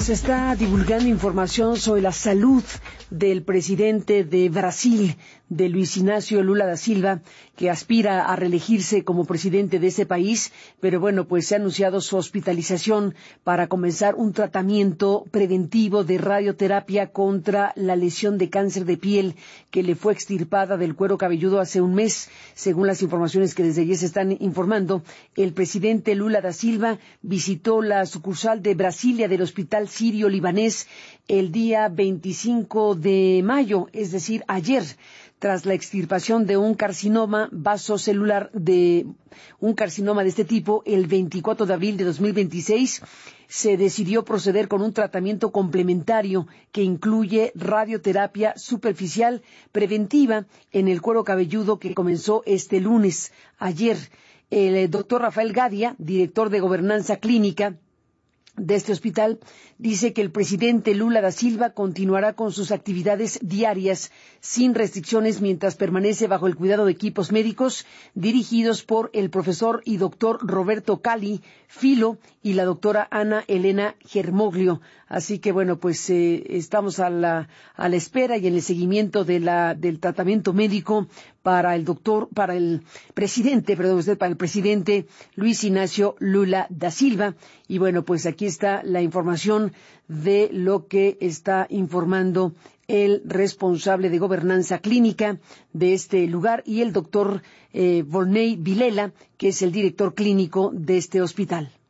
Se está divulgando información sobre la salud del presidente de Brasil, de Luis Inácio Lula da Silva, que aspira a reelegirse como presidente de ese país, pero bueno, pues se ha anunciado su hospitalización para comenzar un tratamiento preventivo de radioterapia contra la lesión de cáncer de piel que le fue extirpada del cuero cabelludo hace un mes. Según las informaciones que desde ayer se están informando, el presidente Lula da Silva visitó la sucursal de Brasilia del Hospital Sirio Libanés el día 25 de mayo, es decir, ayer, tras la extirpación de un carcinoma vasocelular de este tipo el 24 de abril de 2026, se decidió proceder con un tratamiento complementario que incluye radioterapia superficial preventiva en el cuero cabelludo que comenzó este lunes. Ayer, el doctor Rafael Gadia, director de Gobernanza Clínica de este hospital, dice que el presidente Lula da Silva continuará con sus actividades diarias sin restricciones mientras permanece bajo el cuidado de equipos médicos dirigidos por el profesor y doctor Roberto Cali Filo y la doctora Ana Elena Germoglio. Así que bueno, pues estamos a la espera y en el seguimiento del tratamiento médico para el presidente Luis Inácio Lula da Silva. Y bueno, pues aquí está la información de lo que está informando el responsable de gobernanza clínica de este lugar y el doctor Volney Vilela, que es el director clínico de este hospital.